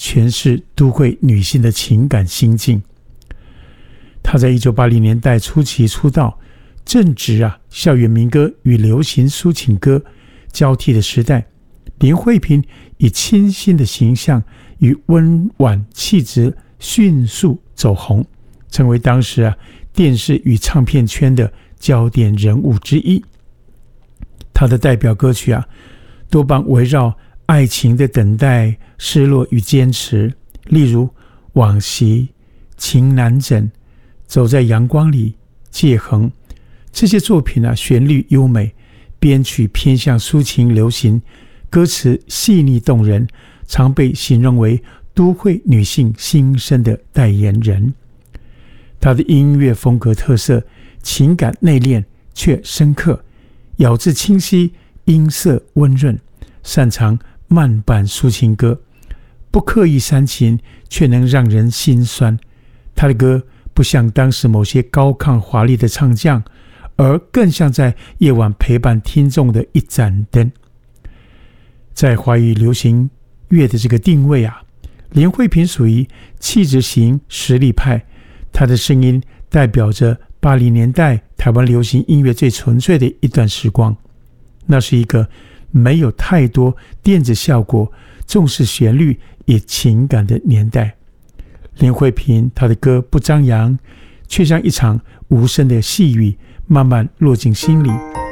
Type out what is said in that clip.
诠释都会女性的情感心境。她在1980年代初期出道，正值校园民歌与流行抒情歌交替的时代。林慧萍以清新的形象与温婉气质迅速走红，成为当时电视与唱片圈的焦点人物之一。她的代表歌曲多半围绕爱情的等待、失落与坚持，例如《往昔》、《情难枕》、《走在阳光里》、《界衡》。这些作品旋律优美，编曲偏向抒情流行，歌词细腻动人，常被形容为都会女性心声的代言人。她的音乐风格特色，情感内敛却深刻，咬字清晰，音色温润，擅长慢板抒情歌，不刻意煽情，却能让人心酸。她的歌不像当时某些高亢华丽的唱将，而更像在夜晚陪伴听众的一盏灯。在华语流行乐的这个定位林慧萍属于气质型实力派，她的声音代表着80年代台湾流行音乐最纯粹的一段时光。那是一个没有太多电子效果，重视旋律也情感的年代。林慧萍她的歌不张扬，却像一场无声的细雨，慢慢落进心里，